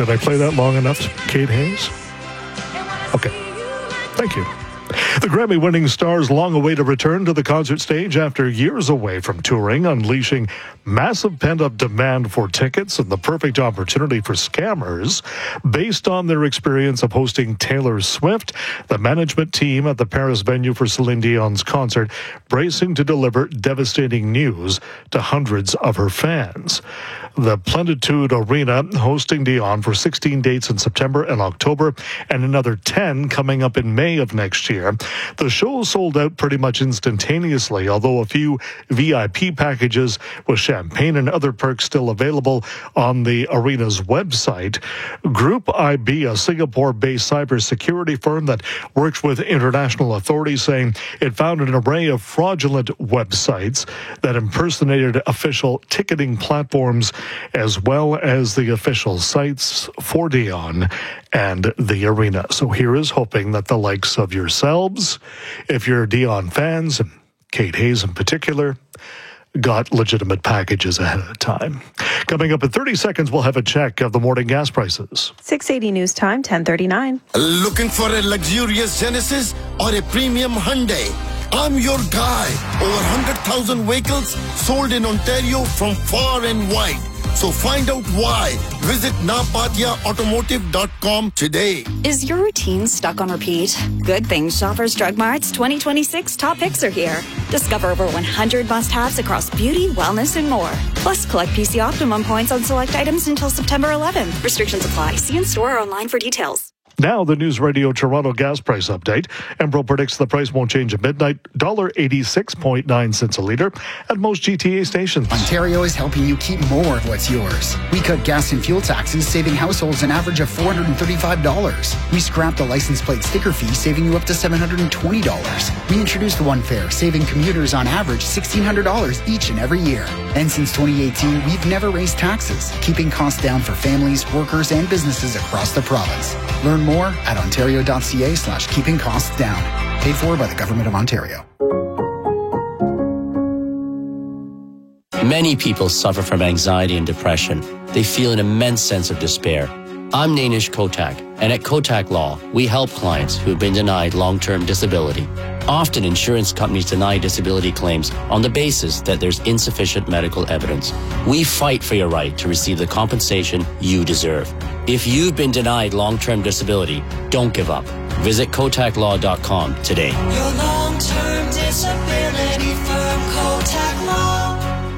Did I play that long enough, Kate Hayes? Okay. Thank you. The Grammy-winning star's long-awaited return to the concert stage after years away from touring, unleashing massive pent-up demand for tickets and the perfect opportunity for scammers. Based on their experience of hosting Taylor Swift, the management team at the Paris venue for Celine Dion's concert bracing to deliver devastating news to hundreds of her fans. The Plenitude Arena hosting Dion for 16 dates in September and October, and another 10 coming up in May of next year. The show sold out pretty much instantaneously, although a few VIP packages with champagne and other perks still available on the arena's website. Group IB, a Singapore-based cybersecurity firm that works with international authorities, saying it found an array of fraudulent websites that impersonated official ticketing platforms as well as the official sites for Dion and the arena. So here is hoping that the likes of yourselves, if you're Dion fans, and Kate Hayes in particular, got legitimate packages ahead of time. Coming up in 30 seconds, we'll have a check of the morning gas prices. 680 News Time, 10:39. Looking for a luxurious Genesis or a premium Hyundai? I'm your guy. Over 100,000 vehicles sold in Ontario from far and wide. So find out why. Visit napatiaautomotive.com today. Is your routine stuck on repeat? Good things Shoppers Drug Mart's 2026 top picks are here. Discover over 100 must-haves across beauty, wellness, and more. Plus, collect PC Optimum points on select items until September 11th. Restrictions apply. See in store or online for details. Now, the News Radio Toronto gas price update. Enbro predicts the price won't change at midnight. $1.86.9 a litre at most GTA stations. Ontario is helping you keep more of what's yours. We cut gas and fuel taxes, saving households an average of $435. We scrapped the license plate sticker fee, saving you up to $720. We introduced One Fare, saving commuters on average $1,600 each and every year. And since 2018, we've never raised taxes, keeping costs down for families, workers, and businesses across the province. Learn more at ontario.ca/keeping costs down. Paid for by the Government of Ontario. Many people suffer from anxiety and depression. They feel an immense sense of despair. I'm Nainish Kotak, and at Kotak Law, we help clients who have been denied long-term disability. Often, insurance companies deny disability claims on the basis that there's insufficient medical evidence. We fight for your right to receive the compensation you deserve. If you've been denied long-term disability, don't give up. Visit kotaklaw.com today. Your long-term disability firm, Kotak Law.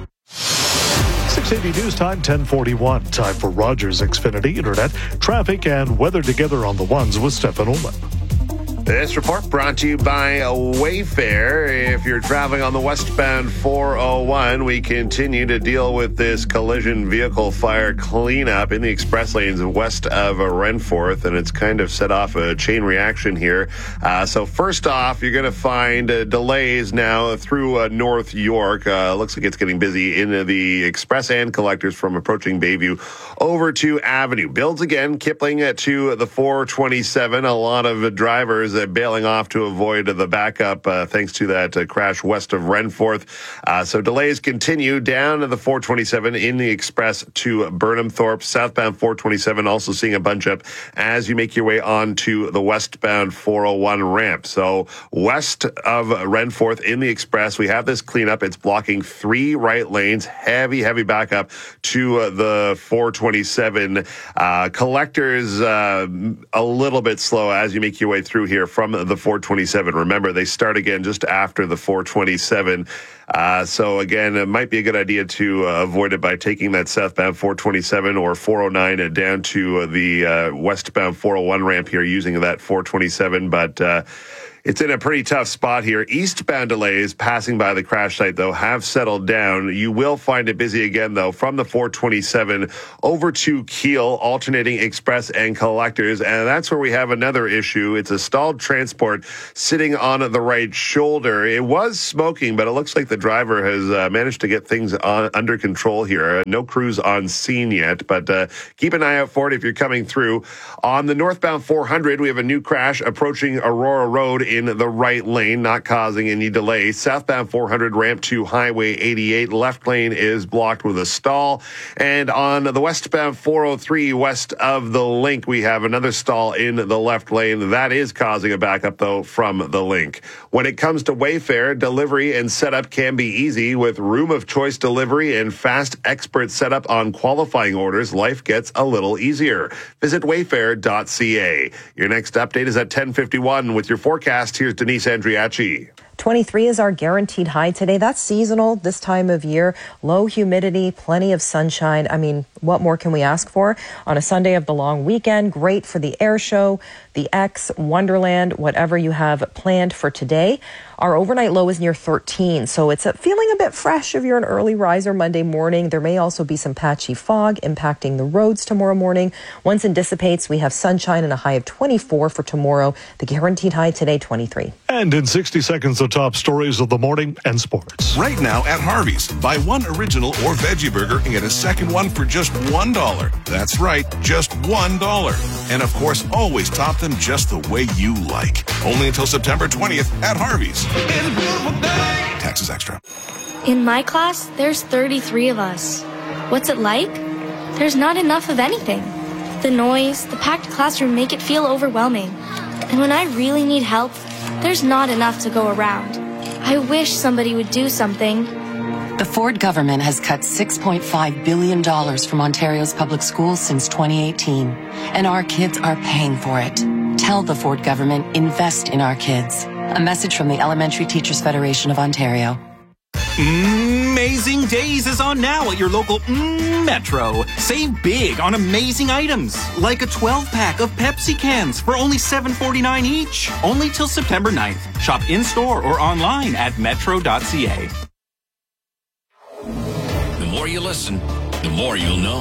680 News Time, 10:41. Time for Rogers Xfinity Internet, traffic, and weather together on the ones with Stefan Olman. This report brought to you by Wayfair. If you're traveling on the westbound 401, we continue to deal with this collision vehicle fire cleanup in the express lanes west of Renforth, and it's kind of set off a chain reaction here. So first off, you're going to find delays now through North York. Looks like it's getting busy in the express and collectors from approaching Bayview over to Avenue. Builds again, Kipling to the 427. A lot of drivers bailing off to avoid the backup thanks to that crash west of Renforth. So delays continue down to the 427 in the express to Burnham Thorpe. Southbound 427 also seeing a bunch up as you make your way on to the westbound 401 ramp. So west of Renforth in the express, we have this cleanup. It's blocking 3 right lanes. Heavy backup to the 427. Collectors a little bit slow as you make your way through here from the 427. Remember, they start again just after the 427. So again, it might be a good idea to avoid it by taking that southbound 427 or 409 down to the westbound 401 ramp here using that 427. But it's in a pretty tough spot here. Eastbound delays passing by the crash site, though, have settled down. You will find it busy again, though, from the 427 over to Keele, alternating express and collectors. And that's where we have another issue. It's a stalled transport sitting on the right shoulder. It was smoking, but it looks like the driver has managed to get things under control here. No crews on scene yet, but keep an eye out for it if you're coming through. On the northbound 400, we have a new crash approaching Aurora Road in in the right lane, not causing any delay. Southbound 400 ramp to Highway 88. Left lane is blocked with a stall. And on the westbound 403 west of the link, we have another stall in the left lane. That is causing a backup, though, from the link. When it comes to Wayfair, delivery and setup can be easy. With room of choice delivery and fast expert setup on qualifying orders, life gets a little easier. Visit wayfair.ca. Your next update is at 10:51 with your forecast. Here's Denise Andriachi. 23 is our guaranteed high today. That's seasonal this time of year. Low humidity, plenty of sunshine. I mean, what more can we ask for on a Sunday of the long weekend? Great for the air show, the X, Wonderland, whatever you have planned for today. Our overnight low is near 13, so it's feeling a bit fresh if you're an early riser Monday morning. There may also be some patchy fog impacting the roads tomorrow morning. Once it dissipates, we have sunshine and a high of 24 for tomorrow. The guaranteed high today, 23. And in 60 seconds, the top stories of the morning and sports. Right now at Harvey's, buy one original or veggie burger and get a second one for just $1. That's right, just $1. And of course, always top them just the way you like. Only until September 20th at Harvey's. It's a beautiful day. Taxes extra. In my class, there's 33 of us. What's it like? There's not enough of anything. The noise, the packed classroom make it feel overwhelming. And when I really need help, there's not enough to go around. I wish somebody would do something. The Ford government has cut $6.5 billion from Ontario's public schools since 2018, and our kids are paying for it. Tell the Ford government, invest in our kids. A message from the Elementary Teachers Federation of Ontario. Amazing Days is on now at your local Metro. Save big on amazing items, like a 12-pack of Pepsi cans for only $7.49 each. Only till September 9th. Shop in-store or online at metro.ca. The more you listen, the more you'll know.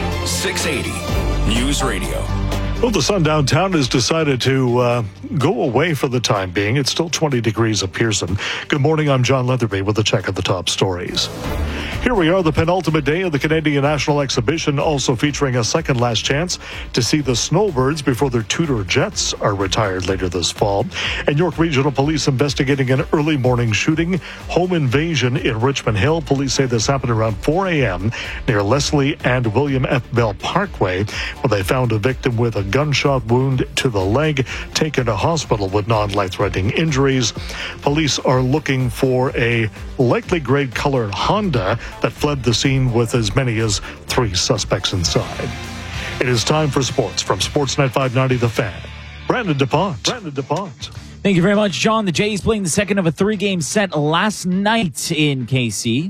680 News Radio. Well, the sun downtown has decided to go away for the time being. It's still 20 degrees at Pearson. Good morning, I'm John Leatherby with a check of the top stories. Here we are, the penultimate day of the Canadian National Exhibition, also featuring a second last chance to see the Snowbirds before their Tudor Jets are retired later this fall. And York Regional Police investigating an early morning shooting, home invasion in Richmond Hill. Police say this happened around 4 a.m. near Leslie and William F. Bell Parkway, where they found a victim with a gunshot wound to the leg, taken to hospital with non-life-threatening injuries. Police are looking for a likely gray colored Honda that fled the scene with as many as 3 suspects inside. It is time for sports from Sportsnet 590 The Fan. Brandon DuPont. Thank you very much, John. The Jays playing the second of a 3-game set last night in KC.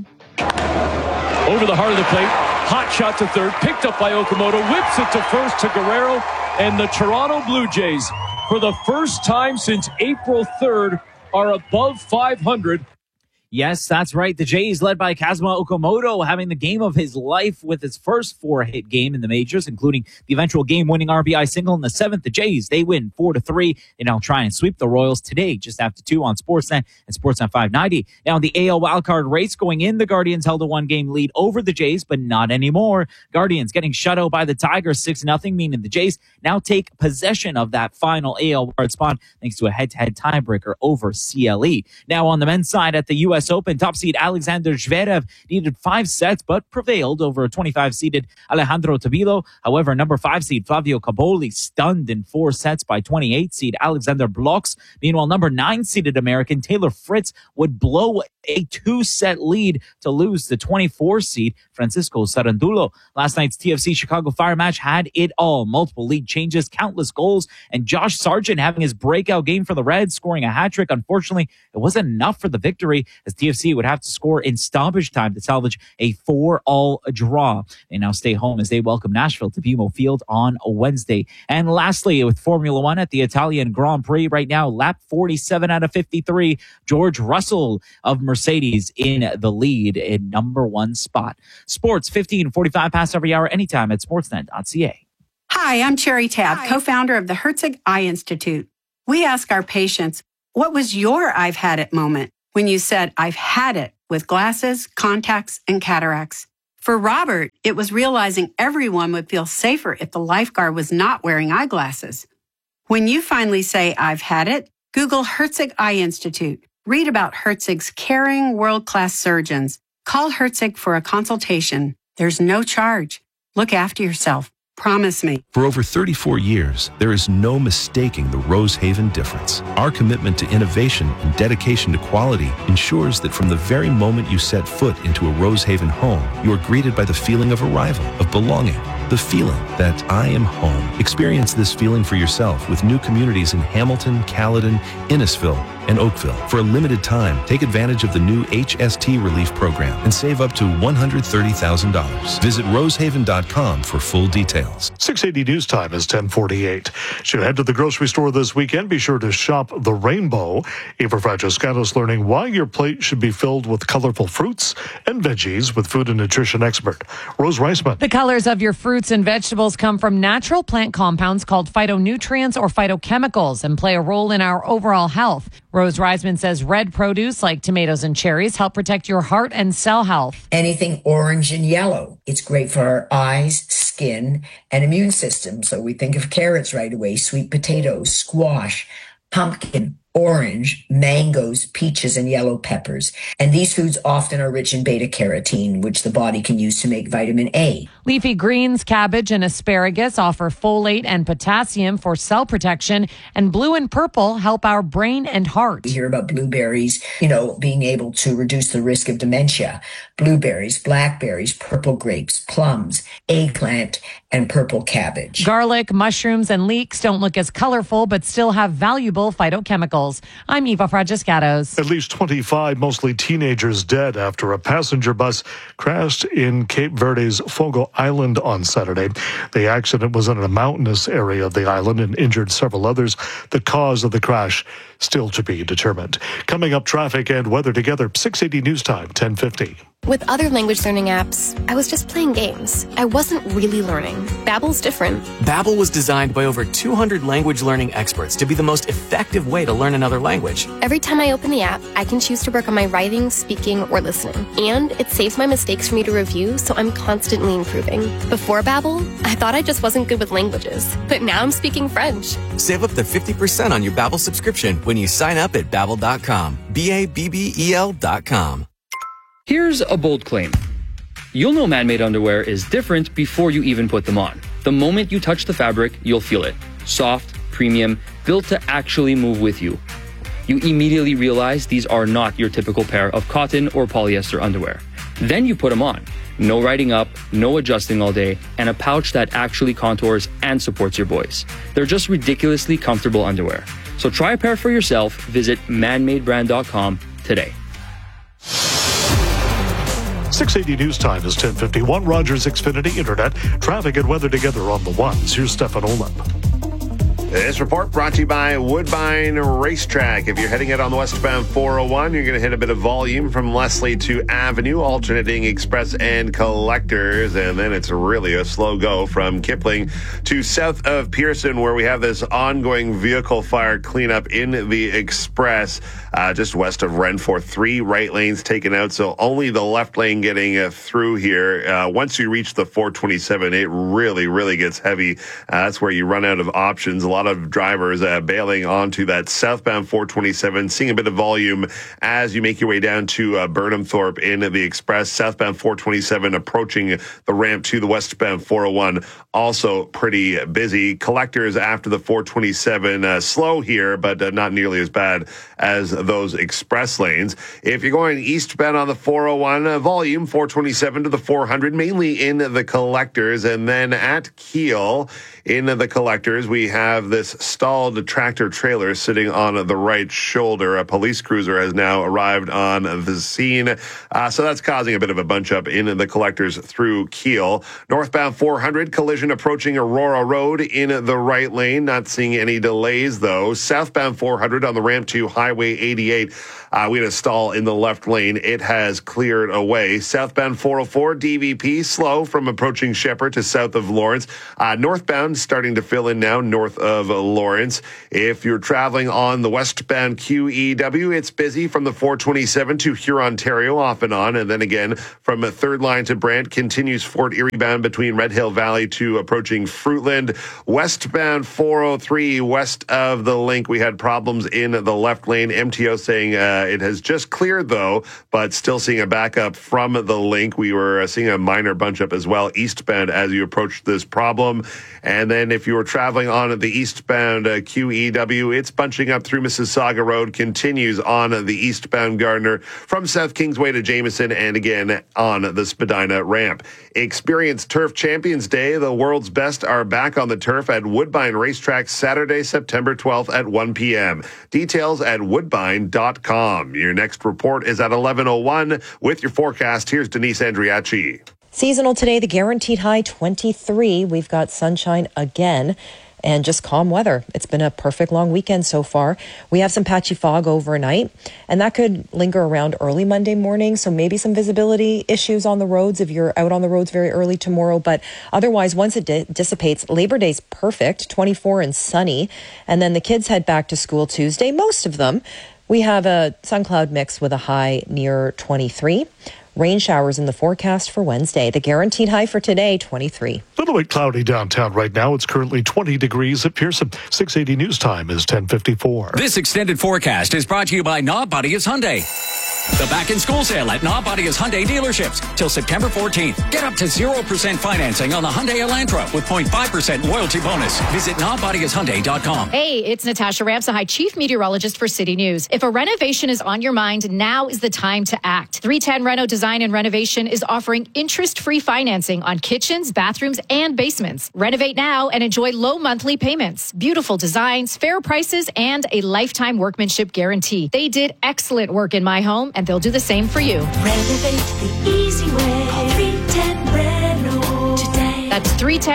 Over the heart of the plate. Hot shot to third, picked up by Okamoto, whips it to first to Guerrero, and the Toronto Blue Jays, for the first time since April 3rd, are above 500. Yes, that's right. The Jays, led by Kazuma Okamoto, having the game of his life with his first 4-hit game in the majors, including the eventual game-winning RBI single in the 7th. The Jays, they win 4-3. They now try and sweep the Royals today, just after 2 on Sportsnet and Sportsnet 590. Now, in the AL wildcard race going in, the Guardians held a 1-game lead over the Jays, but not anymore. Guardians getting shut out by the Tigers 6-0, meaning the Jays now take possession of that final AL wild spot thanks to a head-to-head tiebreaker over CLE. Now, on the men's side at the U.S. Open, top seed Alexander Zverev needed 5 sets but prevailed over 25-seeded Alejandro Tabilo. However, number 5 seed Flavio Caboli stunned in 4 sets by 28-seed Alexander Bloks. Meanwhile, number 9-seeded American Taylor Fritz would blow a 2-set lead to lose to 24-seed Francisco Sarandulo. Last night's TFC Chicago Fire match had it all. Multiple lead changes, countless goals, and Josh Sargent having his breakout game for the Reds, scoring a hat-trick. Unfortunately, it wasn't enough for the victory, as TFC would have to score in stoppage time to salvage a 4-all draw. They now stay home as they welcome Nashville to BMO Field on Wednesday. And lastly, with Formula One at the Italian Grand Prix right now, lap 47 out of 53, George Russell of Mercedes in the lead in number 1 spot. Sports 15:45 past every hour, anytime at sportsnet.ca. Hi, I'm Cherry Tabb, co-founder of the Herzig Eye Institute. We ask our patients, what was your I've had it moment when you said, I've had it with glasses, contacts, and cataracts? For Robert, it was realizing everyone would feel safer if the lifeguard was not wearing eyeglasses. When you finally say, I've had it, Google Herzig Eye Institute. Read about Herzig's caring, world-class surgeons. Call Herzig for a consultation. There's no charge. Look after yourself. Promise me. For over 34 years, there is no mistaking the Rosehaven difference. Our commitment to innovation and dedication to quality ensures that from the very moment you set foot into a Rosehaven home, you are greeted by the feeling of arrival, of belonging, the feeling that I am home. Experience this feeling for yourself with new communities in Hamilton, Caledon, Innisfil, and Oakville. For a limited time, take advantage of the new HST Relief Program and save up to $130,000. Visit rosehaven.com for full details. 680 News Time is 10:48. Should head to the grocery store this weekend. Be sure to shop the Rainbow. Eva Francescanos learning why your plate should be filled with colorful fruits and veggies with food and nutrition expert Rose Reisman. The colors of your fruits and vegetables come from natural plant compounds called phytonutrients or phytochemicals and play a role in our overall health. Rose Reisman says red produce like tomatoes and cherries help protect your heart and cell health. Anything orange and yellow. It's great for our eyes, skin, and immune system. So we think of carrots right away, sweet potatoes, squash, pumpkin, orange, mangoes, peaches, and yellow peppers. And these foods often are rich in beta-carotene, which the body can use to make vitamin A. Leafy greens, cabbage, and asparagus offer folate and potassium for cell protection, and blue and purple help our brain and heart. We hear about blueberries, being able to reduce the risk of dementia. Blueberries, blackberries, purple grapes, plums, eggplant, and purple cabbage. Garlic, mushrooms, and leeks don't look as colorful, but still have valuable phytochemicals. I'm Eva Francescanos. At least 25, mostly teenagers, dead after a passenger bus crashed in Cape Verde's Fogo Island on Saturday. The accident was in a mountainous area of the island and injured several others. The cause of the crash still to be determined. Coming up, traffic and weather together. 680 News Time, 10:50. With other language learning apps, I was just playing games. I wasn't really learning. Babbel's different. Babbel was designed by over 200 language learning experts to be the most effective way to learn another language. Every time I open the app, I can choose to work on my writing, speaking, or listening. And it saves my mistakes for me to review, so I'm constantly improving. Before Babbel, I thought I just wasn't good with languages. But now I'm speaking French. Save up to 50% on your Babbel subscription when you sign up at Babbel.com. Babbel.com. Here's a bold claim. You'll know man-made underwear is different before you even put them on. The moment you touch the fabric, you'll feel it. Soft, premium, built to actually move with you. You immediately realize these are not your typical pair of cotton or polyester underwear. Then you put them on. No riding up, no adjusting all day, and a pouch that actually contours and supports your voice. They're just ridiculously comfortable underwear. So try a pair for yourself. Visit manmadebrand.com today. 680 News Time is 10:51. Rogers Xfinity Internet. Traffic and weather together on the ones. Here's Stefan Olep. This report brought to you by Woodbine Racetrack. If you're heading out on the westbound 401, you're going to hit a bit of volume from Leslie to Avenue, alternating express and collectors. And then it's really a slow go from Kipling to south of Pearson, where we have this ongoing vehicle fire cleanup in the express, just west of Renfort. 3 right lanes taken out, so only the left lane getting through here. Once you reach the 427, it really gets heavy. That's where you run out of options. A lot of drivers bailing onto that southbound 427, seeing a bit of volume as you make your way down to Burnham Thorpe in the express. Southbound 427 approaching the ramp to the westbound 401, also pretty busy. Collectors after the 427, slow here, but not nearly as bad as those express lanes. If you're going eastbound on the 401, volume 427 to the 400, mainly in the collectors. And then at Kiel, in the collectors, we have this stalled tractor trailer sitting on the right shoulder. A police cruiser has now arrived on the scene. So that's causing a bit of a bunch up in the collectors through Kiel. Northbound 400, collision approaching Aurora Road in the right lane. Not seeing any delays, though. Southbound 400 on the ramp to Highway 88. We had a stall in the left lane. It has cleared away. Southbound 404 DVP slow from approaching Shepherd to south of Lawrence. Northbound starting to fill in now north of Lawrence. If you're traveling on the westbound QEW, it's busy from the 427 to Hurontario off and on. And then again from a third line to Brant continues Fort Erie bound between Red Hill Valley to approaching Fruitland. Westbound 403 west of the link. We had problems in the left lane. MTO saying it has just cleared though, but still seeing a backup from the link. We were seeing a minor bunch up as well eastbound as you approach this problem. And then if you were traveling on the eastbound QEW, it's bunching up through Mississauga Road, continues on the eastbound Gardiner from South Kingsway to Jameson, and again on the Spadina ramp. Experience Turf Champions Day. The world's best are back on the turf at Woodbine Racetrack Saturday, September 12th at 1 p.m. Details at woodbine.com. Your next report is at 11:01. With your forecast, here's Denise Andriachi. Seasonal today, the guaranteed high 23. We've got sunshine again and just calm weather. It's been a perfect long weekend so far. We have some patchy fog overnight, and that could linger around early Monday morning. So maybe some visibility issues on the roads if you're out on the roads very early tomorrow. But otherwise, once it dissipates, Labor Day's perfect, 24 and sunny. And then the kids head back to school Tuesday, most of them. We have a sun cloud mix with a high near 23. Rain showers in the forecast for Wednesday. The guaranteed high for today, 23. A little bit cloudy downtown right now. It's currently 20 degrees at Pearson. 680 news time is 10:54. This extended forecast is brought to you by Nobodias Hyundai. The back-in-school sale at Nobodias Hyundai dealerships till September 14th. Get up to 0% financing on the Hyundai Elantra with 0.5% loyalty bonus. Visit NobodiasHyundai.com. Hey, it's Natasha Ramsahai, Chief Meteorologist for City News. If a renovation is on your mind, now is the time to act. 310 Reno Design and Renovation is offering interest-free financing on kitchens, bathrooms, and basements. Renovate now and enjoy low monthly payments, beautiful designs, fair prices, and a lifetime workmanship guarantee. They did excellent work in my home, and they'll do the same for you. Renovate the easy way. Call 310 Reno today. That's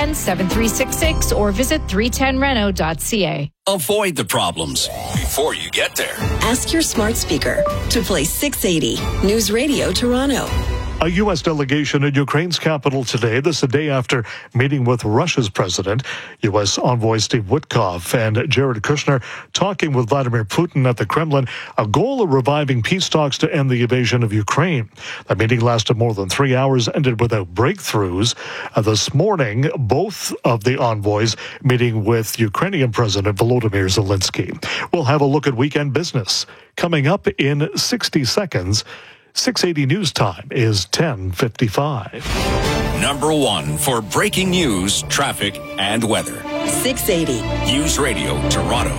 310-7366 or visit 310reno.ca. Avoid the problems before you get there. Ask your smart speaker to play 680 News Radio Toronto. A U.S. delegation in Ukraine's capital today. This is a day after meeting with Russia's president. U.S. envoy Steve Witkoff and Jared Kushner talking with Vladimir Putin at the Kremlin. A goal of reviving peace talks to end the invasion of Ukraine. The meeting lasted more than 3 hours, ended without breakthroughs. This morning, both of the envoys meeting with Ukrainian President Volodymyr Zelensky. We'll have a look at weekend business. Coming up in 60 seconds. 680 news time is 10:55. Number one for breaking news, traffic, and weather. 680 News Radio Toronto.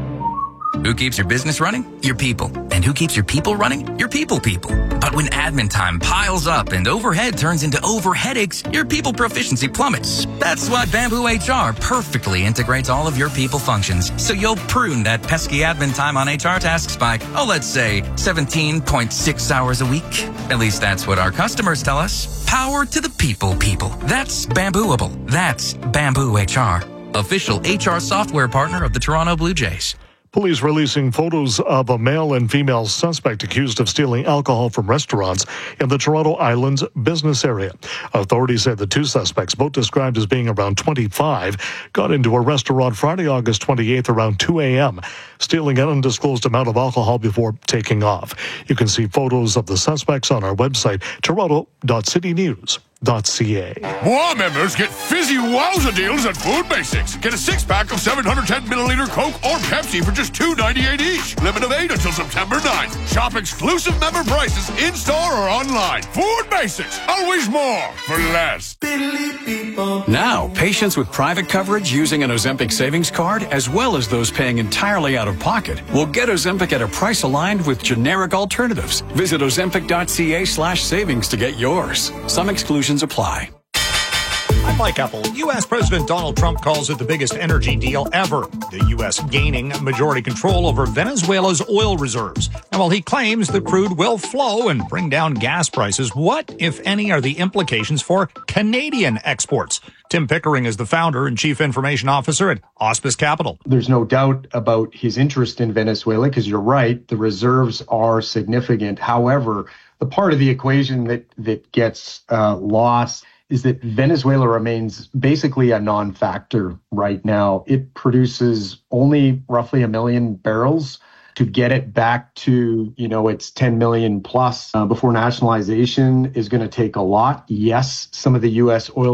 Who keeps your business running? Your people. And who keeps your people running? Your people. But when admin time piles up and overhead turns into overheadaches, your people proficiency plummets. That's why Bamboo HR perfectly integrates all of your people functions. So you'll prune that pesky admin time on HR tasks by, let's say 17.6 hours a week. At least that's what our customers tell us. Power to the people. That's Bambooable. That's Bamboo HR. Official HR software partner of the Toronto Blue Jays. Police releasing photos of a male and female suspect accused of stealing alcohol from restaurants in the Toronto Islands business area. Authorities said the two suspects, both described as being around 25, got into a restaurant Friday, August 28th around 2 a.m., stealing an undisclosed amount of alcohol before taking off. You can see photos of the suspects on our website, toronto.citynews.ca. More members get fizzy wowza deals at Food Basics. Get a 6-pack of 710-milliliter Coke or Pepsi for just $2.98 each. Limit of 8 until September 9th. Shop exclusive member prices in-store or online. Food Basics. Always more for less. Now, patients with private coverage using an Ozempic savings card, as well as those paying entirely out of pocket, will get Ozempic at a price aligned with generic alternatives. Visit ozempic.ca/savings to get yours. Some exclusions apply. I'm Mike Apple. U.S. President Donald Trump calls it the biggest energy deal ever. The U.S. gaining majority control over Venezuela's oil reserves. And while he claims the crude will flow and bring down gas prices, what, if any, are the implications for Canadian exports? Tim Pickering is the founder and chief information officer at Auspice Capital. There's no doubt about his interest in Venezuela because you're right, the reserves are significant. However, the part of the equation that gets lost is that Venezuela remains basically a non-factor right now. It produces only roughly 1 million barrels. To get it back to, its 10 million plus before nationalization is going to take a lot. Yes, some of the U.S. oil